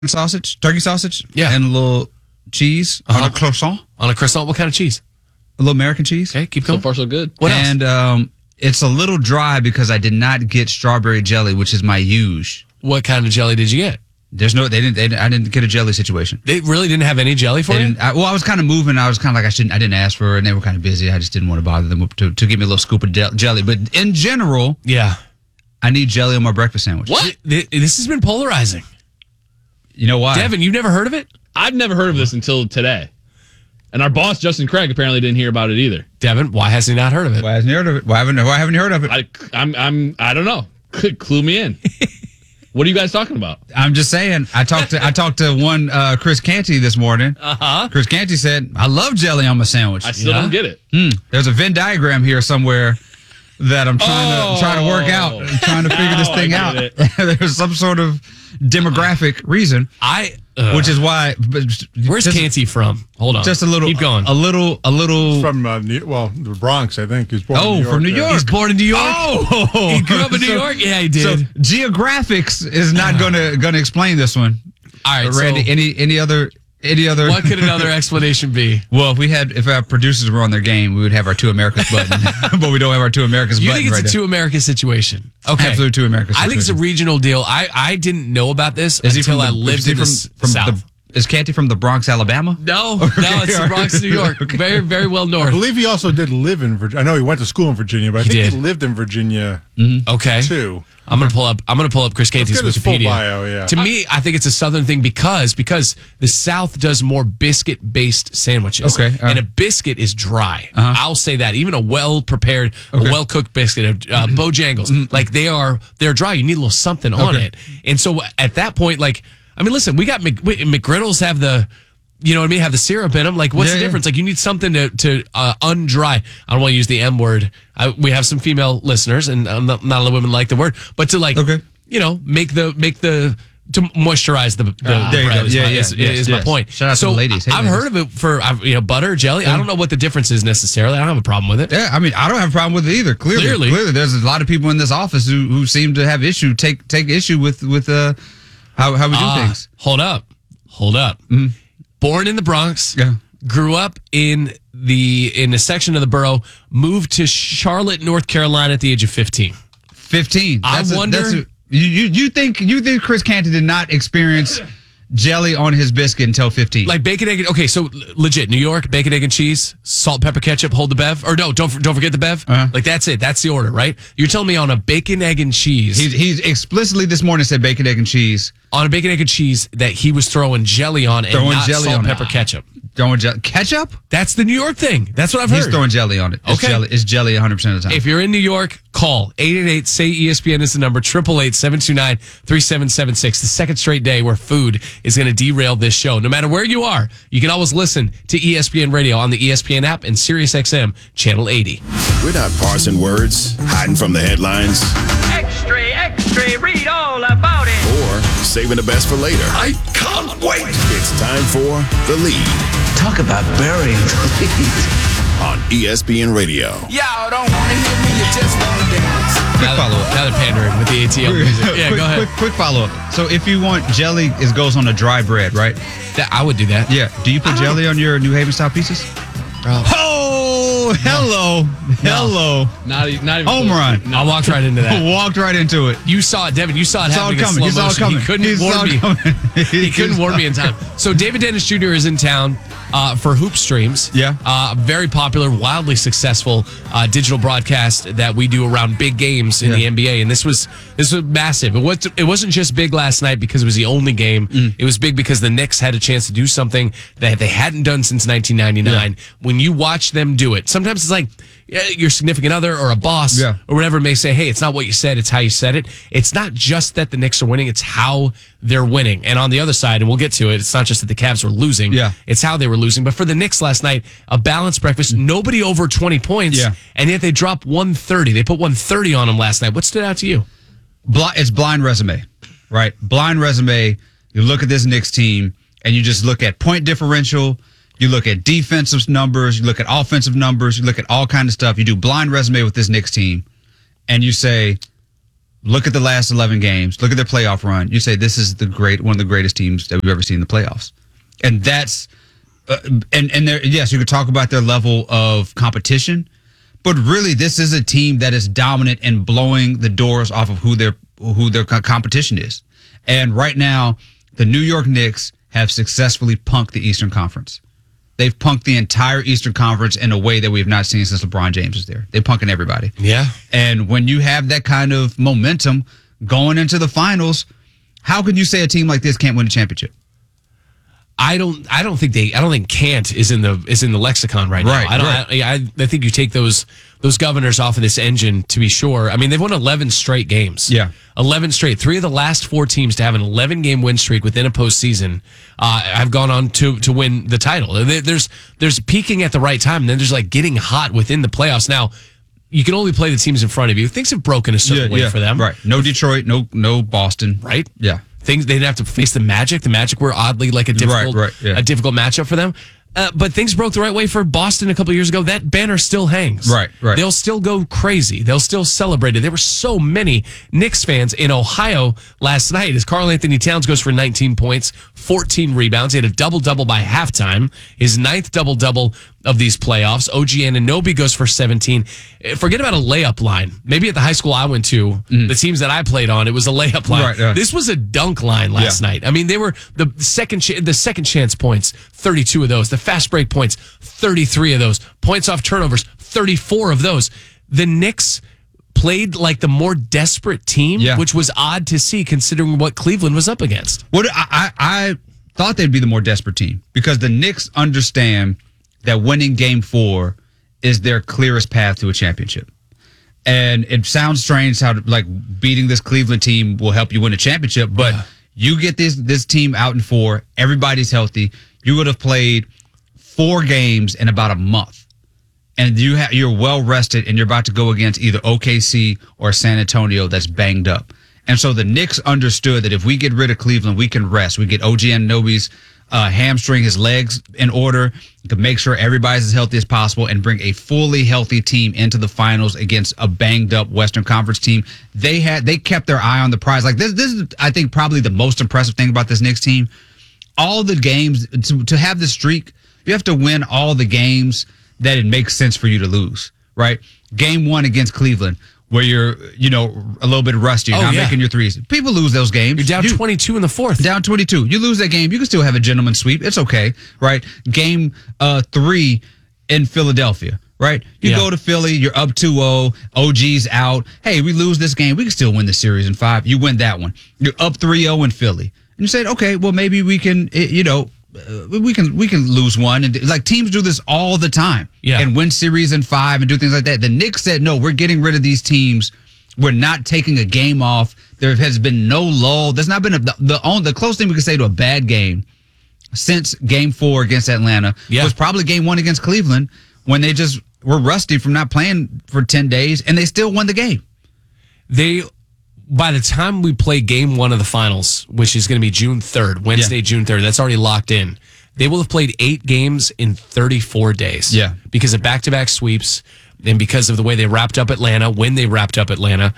turkey sausage, Yeah. and a little cheese on a croissant. On a croissant, what kind of cheese? A little American cheese. Okay, keep So going. far, so good. What else? And it's a little dry because I did not get strawberry jelly, which is my huge. What kind of jelly did you get? There's no, I didn't get a jelly situation. They really didn't have any jelly for you? I was kind of moving. I was kind of like, I didn't ask for it, and they were kind of busy. I just didn't want to bother them to give me a little scoop of jelly. But in general, Yeah. I need jelly on my breakfast sandwich. What? This has been polarizing. You know why? Devin, you've never heard of it? I've never heard of this until today. And our boss, Justin Craig, apparently didn't hear about it either. Devin, why has he not heard of it? Why hasn't you heard of it? Why haven't you heard of it? I don't know. Clue me in. What are you guys talking about? I'm just saying. I talked to one Chris Canty this morning. Chris Canty said, "I love jelly on my sandwich." I still don't get it. There's a Venn diagram here somewhere that I'm trying to work out, trying to figure this thing out. There's some sort of demographic reason, which is why. Where's Canty from? Hold on. Just a little. Keep going. A little. From the Bronx, I think. He's born in New York. From New York. He's born in New York. Oh, He grew up in New York? Yeah, he did. So geographics is not gonna explain this one. All right, Randy. so Any other? what could another explanation be? Well, if our producers were on their game, we would have our Two Americas button, but we don't have our Two Americas You button. think it's right a two America situation? Okay. Absolute Two Americas I think it's a situation. regional deal. I didn't know about this Is he until from I lived in the South. Is Canty from the Bronx, Alabama? No, it's the Bronx, New York. Very, very well I north. believe he also did live in Virginia. I know he went to school in Virginia, but I think did. he lived in Virginia Okay. too. I'm gonna pull up Chris Canty's Let's get his full Wikipedia. bio, yeah. To me, I think it's a Southern thing because the South does more biscuit-based sandwiches. Okay, and a biscuit is dry. I'll say that. Even a well-prepared, a well-cooked biscuit, Bojangles, like they're dry. You need a little something on it. And so at that point, like, I mean, listen, we got McGriddles have the. You know what I mean? Have the syrup in them. Like, what's the difference? Like, you need something to undry. I don't want to use the M word. We have some female listeners, and not a lot of women like the word, but to make the to moisturize the bread is my point. Shout out to the ladies. Hey, I've heard of it for butter, jelly. I don't know what the difference is necessarily. I don't have a problem with it. Yeah, I mean, I don't have a problem with it either. Clearly, there's a lot of people in this office who seem to have take issue with how we do things. Hold up. Born in the Bronx, grew up in a section of the borough, moved to Charlotte, North Carolina at the age of 15. 15. You think Chris Canty did not experience jelly on his biscuit until 15? Like bacon, egg, okay, so legit, New York, bacon, egg, and cheese, salt, pepper, ketchup, hold the bev. Or no, don't forget the bev. Like that's it. That's the order, right? You're telling me on a bacon, egg, and cheese. He's explicitly this morning said bacon, egg, and cheese. On a bacon, egg, and cheese that he was throwing jelly on and not salt, pepper, ketchup. Throwing ketchup? That's the New York thing. That's what I've heard. He's throwing jelly on it. It's jelly 100% of the time. If you're in New York, call 888-SAY-ESPN is the number, 888-729-3776. The second straight day where food is going to derail this show. No matter where you are, you can always listen to ESPN Radio on the ESPN app and SiriusXM Channel 80. We're not parsing words, hiding from the headlines, Extra, read all about it. or saving the best for later. I can't wait. It's time for The Lead Talk about burying the lead. on ESPN Radio. Y'all don't want to hear me, you just want to dance. Quick follow-up. Now they're pandering with the ATL music. Yeah, go ahead. Quick follow-up. So if you want jelly, it goes on a dry bread, right? I would do that. Yeah. Do you put jelly on your New Haven style pieces? Oh, hello. Not even Home run. I walked right into that. Walked right into it. You saw it, Devin. You saw it Saw it happening in coming. slow He saw it motion. coming. He couldn't warn me. He couldn't warn me in time. So David Dennis Jr. is in town for Hoop Streams. Yeah. Very popular, wildly successful digital broadcast that we do around big games in the NBA. And this was massive. It wasn't just big last night because it was the only game. It was big because the Knicks had a chance to do something that they hadn't done since 1999. When you watch them do it, sometimes it's like your significant other or a boss or whatever may say, hey, it's not what you said, it's how you said it. It's not just that the Knicks are winning, it's how they're winning. And on the other side, and we'll get to it, it's not just that the Cavs were losing, it's how they were losing. But for the Knicks last night, a balanced breakfast, nobody over 20 points, and yet they dropped 130. They put 130 on them last night. What stood out to you? It's blind resume, right? Blind resume. You look at this Knicks team, and you just look at point differential. You look at defensive numbers. You look at offensive numbers. You look at all kinds of stuff. You do blind resume with this Knicks team, and you say, look at the last 11 games, look at their playoff run. You say this is one of the greatest teams that we've ever seen in the playoffs, and that's and there. Yes, you could talk about their level of competition, but really, this is a team that is dominant and blowing the doors off of who their competition is. And right now, the New York Knicks have successfully punked the Eastern Conference. They've punked the entire Eastern Conference in a way that we have not seen since LeBron James was there. They're punking everybody. Yeah. And when you have that kind of momentum going into the finals, how can you say a team like this can't win a championship? I don't think can't is in the lexicon right now. I think you take those governors off of this engine to be sure. I mean, they've won 11 straight games. Yeah. 11 straight. 3 of the last 4 teams to have an 11-game win streak within a postseason have gone on to win the title. There's peaking at the right time, and then there's like getting hot within the playoffs. Now, you can only play the teams in front of you. Things have broken a certain way for them. Right. No Detroit, no Boston. Right? Yeah. They didn't have to face the Magic. The Magic were oddly like a difficult matchup for them. But things broke the right way for Boston a couple of years ago. That banner still hangs. Right. They'll still go crazy. They'll still celebrate it. There were so many Knicks fans in Ohio last night as Karl Anthony Towns goes for 19 points, 14 rebounds. He had a double-double by halftime, his 9th double-double of these playoffs. OG Anunoby goes for 17. Forget about a layup line. Maybe at the high school I went to, the teams that I played on, it was a layup line. Right. This was a dunk line last night. I mean, they were the second chance points, 32 of those. The fast break points, 33 of those. Points off turnovers, 34 of those. The Knicks played like the more desperate team, which was odd to see considering what Cleveland was up against. What I thought they'd be the more desperate team because the Knicks understand that winning Game 4 is their clearest path to a championship. And it sounds strange how like beating this Cleveland team will help you win a championship, but you get this team out in 4, everybody's healthy. You would have played 4 games in about a month, and you're well rested, and you're about to go against either OKC or San Antonio that's banged up. And so the Knicks understood that if we get rid of Cleveland, we can rest. We get OG Anunoby's hamstring, his legs in order to make sure everybody's as healthy as possible and bring a fully healthy team into the finals against a banged up Western Conference team. They kept their eye on the prize. Like this is, I think, probably the most impressive thing about this Knicks team. All the games to have the streak, you have to win all the games that it makes sense for you to lose, right? Game 1 against Cleveland, where you're, a little bit rusty, you're not making your threes. People lose those games. You're down 22 in the 4th. Down 22. You lose that game, you can still have a gentleman's sweep. It's okay, right? Game 3 in Philadelphia, right? You go to Philly, you're up 2-0, OG's out. Hey, we lose this game, we can still win the series in 5. You win that one. You're up 3-0 in Philly. And you said, okay, well, maybe we can, we can lose one. And like teams do this all the time and win series in 5 and do things like that. The Knicks said, no, we're getting rid of these teams. We're not taking a game off. There has been no lull. There's not been the close thing we could say to a bad game since Game 4 against Atlanta was probably Game 1 against Cleveland when they just were rusty from not playing for 10 days and they still won the game. By the time we play Game 1 of the finals, which is going to be June 3rd, Wednesday, June 3rd, that's already locked in. They will have played 8 games in 34 days. Yeah. Because of back-to-back sweeps and because of the way they wrapped up Atlanta, when they wrapped up Atlanta.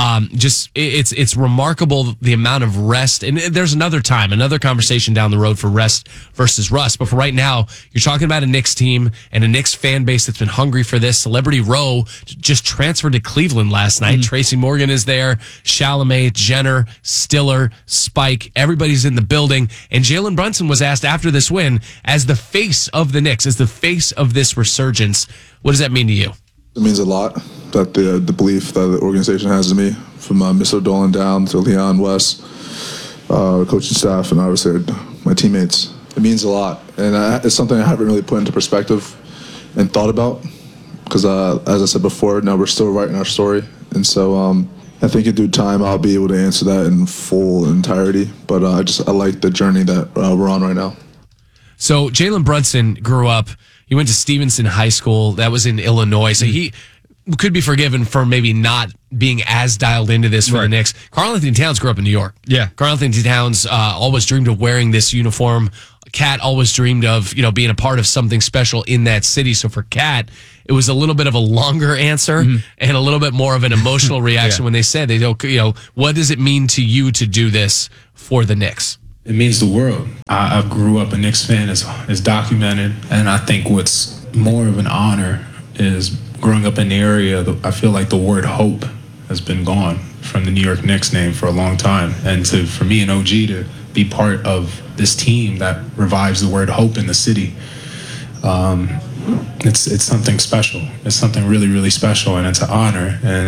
It's remarkable the amount of rest. And there's another conversation down the road for rest versus rust. But for right now, you're talking about a Knicks team and a Knicks fan base that's been hungry for this. Celebrity Row just transferred to Cleveland last night. Tracy Morgan is there. Chalamet, Jenner, Stiller, Spike. Everybody's in the building. And Jalen Brunson was asked after this win, as the face of the Knicks, as the face of this resurgence, what does that mean to you? It means a lot that the belief that the organization has in me, from Mr. Dolan down to Leon West, coaching staff, and obviously my teammates. It means a lot, and it's something I haven't really put into perspective and thought about because, as I said before, now we're still writing our story, and so I think in due time I'll be able to answer that in full entirety. But I like the journey that we're on right now. So Jalen Brunson grew up. He went to Stevenson High School. That was in Illinois. So he could be forgiven for maybe not being as dialed into this for the Knicks. Karl Anthony Towns grew up in New York. Yeah. Karl Anthony Towns always dreamed of wearing this uniform, Cat always dreamed of, being a part of something special in that city. So for Cat, it was a little bit of a longer answer and a little bit more of an emotional reaction when they said, what does it mean to you to do this for the Knicks? It means the world. I grew up a Knicks fan, as documented, and I think what's more of an honor is growing up in the area. I feel like the word hope has been gone from the New York Knicks name for a long time, and for me and OG to be part of this team that revives the word hope in the city. It's something special. It's something really, really special, and it's an honor. And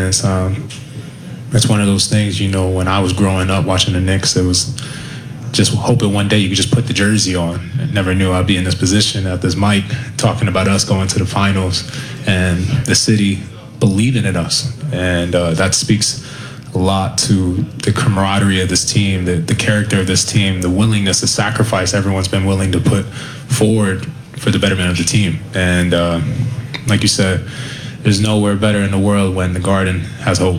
it's one of those things, when I was growing up watching the Knicks, it was just hoping one day you could just put the jersey on. I never knew I'd be in this position at this mic talking about us going to the finals and the city believing in us. And that speaks a lot to the camaraderie of this team, the character of this team, the willingness to sacrifice everyone's been willing to put forward for the betterment of the team. And like you said, there's nowhere better in the world when the Garden has hope.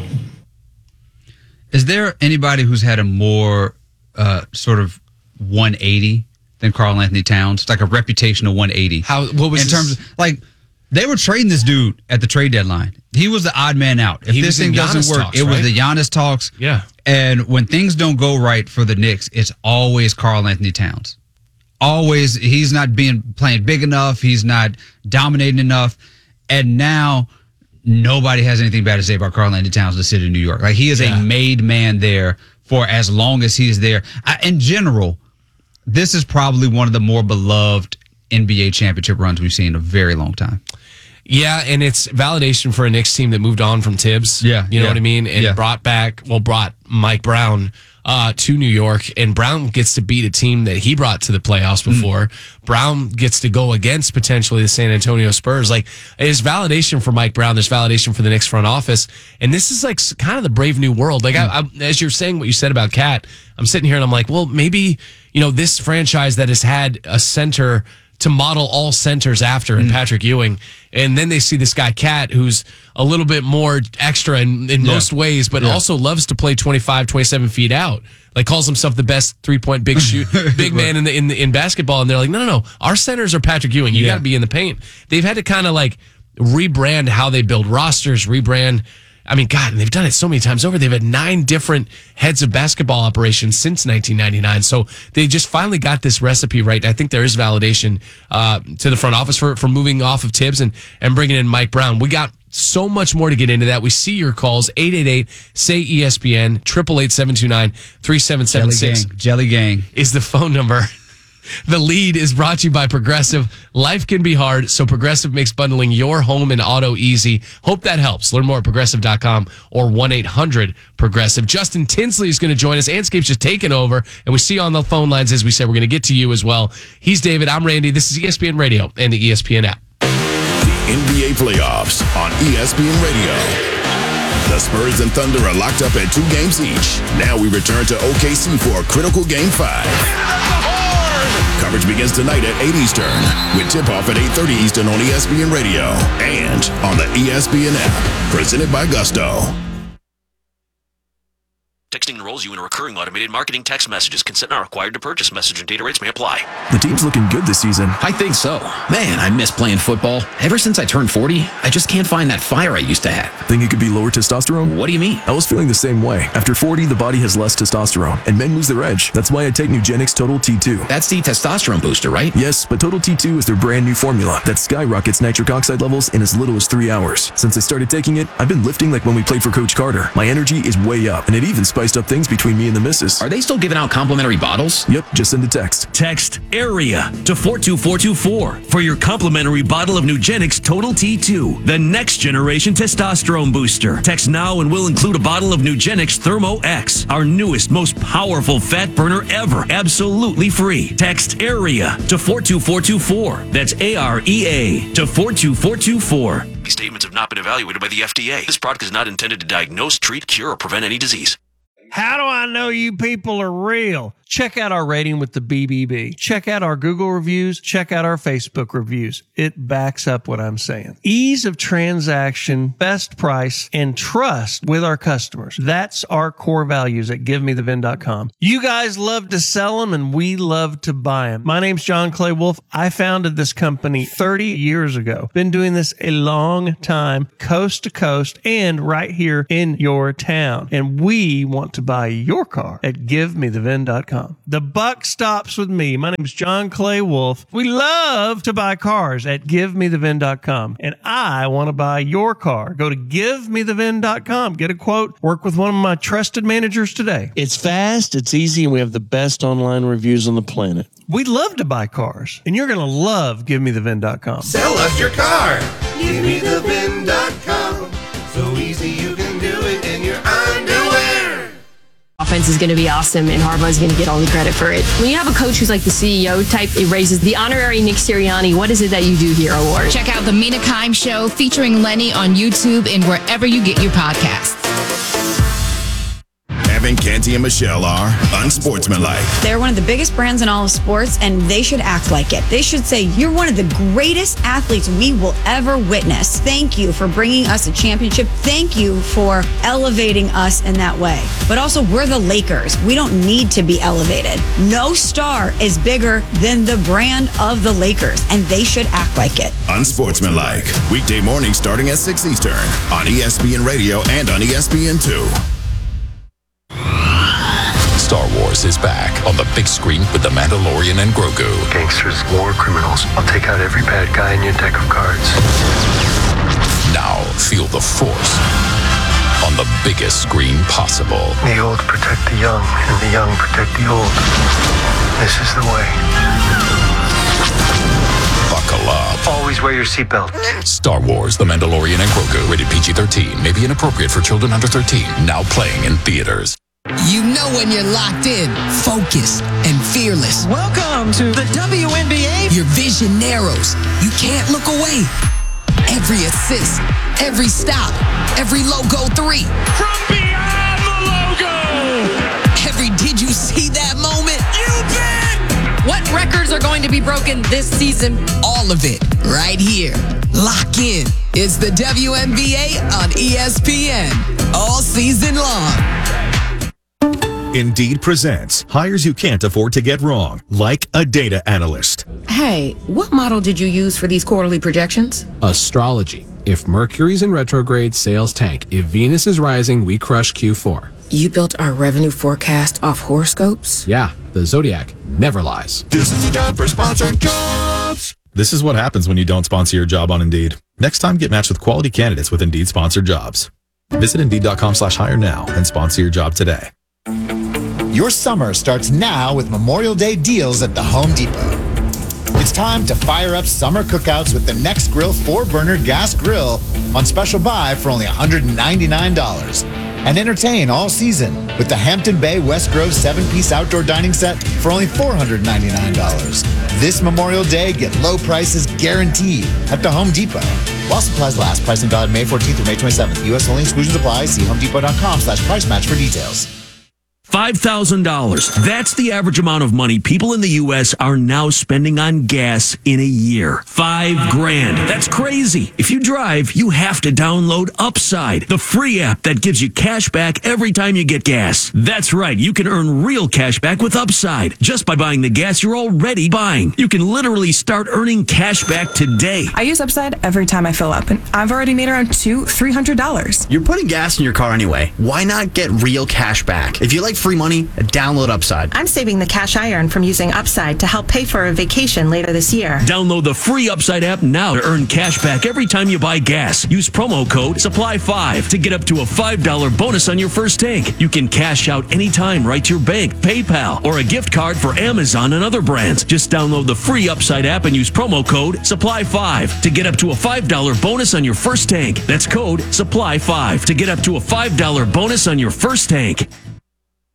Is there anybody who's had a more sort of 180 than Karl Anthony Towns? Like a reputation of 180. What was in terms of, like, they were trading this dude at the trade deadline. He was the odd man out. If this thing doesn't work, it was the Giannis talks. Yeah. And when things don't go right for the Knicks, it's always Karl Anthony Towns. Always, he's not playing big enough. He's not dominating enough. And now nobody has anything bad to say about Karl Anthony Towns in the city of New York. Like, he is a made man there for as long as he's there. In general, this is probably one of the more beloved NBA championship runs we've seen in a very long time. Yeah, and it's validation for a Knicks team that moved on from Tibbs. Yeah. You know what I mean? And brought Mike Brown to New York, and Brown gets to beat a team that he brought to the playoffs before. Brown gets to go against potentially the San Antonio Spurs. Like, there's validation for Mike Brown. There's validation for the Knicks front office. And this is like kind of the brave new world. Like, I, as you're saying what you said about Cat, I'm sitting here and I'm like, well, maybe, this franchise that has had a center to model all centers after in Patrick Ewing. And then they see this guy, Cat, who's a little bit more extra in most ways, but also loves to play 25, 27 feet out. Like, calls himself the best 3-point big man in basketball. And they're like, no. Our centers are Patrick Ewing. You got to be in the paint. They've had to kind of like rebrand how they build rosters, rebrand. I mean, God, and they've done it so many times over. They've had 9 different heads of basketball operations since 1999. So they just finally got this recipe right. I think there is validation to the front office for moving off of Tibbs and bringing in Mike Brown. We got so much more to get into that. We see your calls, 888-SAY-ESPN, 888-729-3776. Jelly Gang is the phone number. The Lead is brought to you by Progressive. Life can be hard, so Progressive makes bundling your home and auto easy. Hope that helps. Learn more at Progressive.com or 1-800-PROGRESSIVE. Justin Tinsley is going to join us. Anscape's just taken over, and we see you on the phone lines, as we said. We're going to get to you as well. He's David. I'm Randy. This is ESPN Radio and the ESPN app. The NBA playoffs on ESPN Radio. The Spurs and Thunder are locked up at 2 games each. Now we return to OKC for a critical Game 5. Coverage begins tonight at 8 Eastern with tip-off at 8:30 Eastern on ESPN Radio and on the ESPN app. Presented by Gusto. Texting enrolls you in a recurring automated marketing text messages. Consent not required to purchase. Message and data rates may apply. The team's looking good this season. I think so. Man, I miss playing football. Ever since I turned 40, I just can't find that fire I used to have. Think it could be lower testosterone? What do you mean? I was feeling the same way. After 40, the body has less testosterone, and men lose their edge. That's why I take Nugenix Total T2. That's the testosterone booster, right? Yes, but Total T2 is their brand new formula that skyrockets nitric oxide levels in as little as 3 hours. Since I started taking it, I've been lifting like when we played for Coach Carter. My energy is way up, and it even spiced up things between me and the missus. Are they still giving out complimentary bottles? Yep, just send a text. Text AREA to 42424 for your complimentary bottle of Nugenix Total T2, the next generation testosterone booster. Text now and we'll include a bottle of Nugenix Thermo X, our newest, most powerful fat burner ever, absolutely free. Text AREA to 42424. That's AREA to 42424. These statements have not been evaluated by the FDA. This product is not intended to diagnose, treat, cure, or prevent any disease. How do I know you people are real? Check out our rating with the BBB. Check out our Google reviews. Check out our Facebook reviews. It backs up what I'm saying. Ease of transaction, best price, and trust with our customers. That's our core values at GiveMeTheVin.com. You guys love to sell them, and we love to buy them. My name's John Clay Wolf. I founded this company 30 years ago. Been doing this a long time, coast to coast, and right here in your town. And we want to buy your car at GiveMeTheVin.com. The buck stops with me. My name is John Clay Wolf. We love to buy cars at GiveMeTheVin.com. And I want to buy your car. Go to GiveMeTheVin.com. Get a quote. Work with one of my trusted managers today. It's fast, it's easy, and we have the best online reviews on the planet. We love to buy cars, and you're going to love GiveMeTheVin.com. Sell us your car. GiveMeTheVin.com. So easy you can do it in your underwear. Offense is going to be awesome, and Harbaugh is going to get all the credit for it. When you have a coach who's like the CEO type, it raises the honorary Nick Sirianni. What is it that you do here award? Check out the Mina Kimes Show featuring Lenny on YouTube and wherever you get your podcasts. Evan, Canty, and Michelle are unsportsmanlike. They're one of the biggest brands in all of sports, and they should act like it. They should say, you're one of the greatest athletes we will ever witness. Thank you for bringing us a championship. Thank you for elevating us in that way. But also, we're the Lakers. We don't need to be elevated. No star is bigger than the brand of the Lakers, and they should act like it. Unsportsmanlike. Weekday mornings starting at 6 Eastern on ESPN Radio and on ESPN2. Star Wars is back on the big screen with The Mandalorian and Grogu. Gangsters, war criminals. I'll take out every bad guy in your deck of cards. Now feel the Force on the biggest screen possible. The old protect the young, and the young protect the old. This is the way. Buckle up. Always wear your seatbelt. Star Wars, The Mandalorian and Grogu. Rated PG-13. May be inappropriate for children under 13. Now playing in theaters. You know when you're locked in, focused, and fearless. Welcome to the WNBA. Your vision narrows. You can't look away. Every assist, every stop, every logo 3. From beyond the logo. Every did you see that moment? You bet. What records are going to be broken this season? All of it right here. Lock in. It's the WNBA on ESPN. All season long. Indeed presents hires you can't afford to get wrong, like a data analyst. Hey, what model did you use for these quarterly projections? Astrology. If Mercury's in retrograde, sales tank. If Venus is rising, we crush Q4. You built our revenue forecast off horoscopes? Yeah, the Zodiac never lies. This is the time for sponsored jobs. This is what happens when you don't sponsor your job on Indeed. Next time, get matched with quality candidates with Indeed sponsored jobs. Visit Indeed.com/hire now and sponsor your job today. Your summer starts now with Memorial Day deals at the Home Depot. It's time to fire up summer cookouts with the Next Grill 4-burner gas grill on special buy for only $199. And entertain all season with the Hampton Bay West Grove 7-piece outdoor dining set for only $499. This Memorial Day, get low prices guaranteed at the Home Depot. While supplies last, pricing valid May 14th through May 27th. U.S. only, exclusions apply. See homedepot.com/price match for details. $5,000. That's the average amount of money people in the U.S. are now spending on gas in a year. $5,000. That's crazy. If you drive, you have to download Upside, the free app that gives you cash back every time you get gas. That's right. You can earn real cash back with Upside just by buying the gas you're already buying. You can literally start earning cash back today. I use Upside every time I fill up, and I've already made around $200-$300. You're putting gas in your car anyway. Why not get real cash back? If you like free money, download Upside. I'm saving the cash I earn from using Upside to help pay for a vacation later this year. Download the free Upside app now to earn cash back every time you buy gas. Use promo code SUPPLY5 to get up to a $5 bonus on your first tank. You can cash out anytime right to your bank, PayPal, or a gift card for Amazon and other brands. Just download the free Upside app and use promo code SUPPLY5 to get up to a $5 bonus on your first tank. That's code SUPPLY5 to get up to a $5 bonus on your first tank.